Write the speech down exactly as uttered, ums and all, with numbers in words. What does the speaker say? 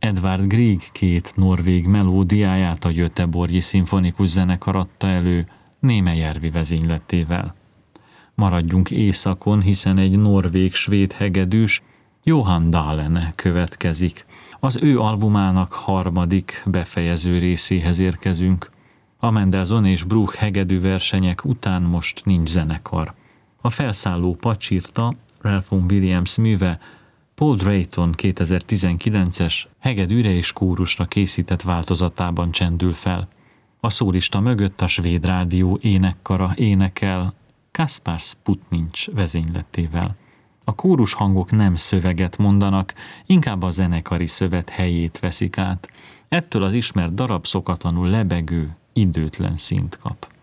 Edvard Grieg két norvég melódiáját a Göteborgi Szimfonikus Zenekar adta elő Némejärvi vezényletével. Maradjunk északon, hiszen egy norvég-svéd hegedűs, Johan Dahlene következik. Az ő albumának harmadik befejező részéhez érkezünk. A Mendelssohn és Bruch hegedűversenyek után most nincs zenekar. A felszálló pacsirta, Ralph Vaughan Williams műve Paul Drayton kétezer-tizenkilences hegedűre és kórusra készített változatában csendül fel. A szólista mögött a svéd rádió énekkara énekel Kaspar Sputnincs vezényletével. A kórus hangok nem szöveget mondanak, inkább a zenekari szövet helyét veszik át. Ettől az ismert darab szokatlanul lebegő, időtlen színt kap.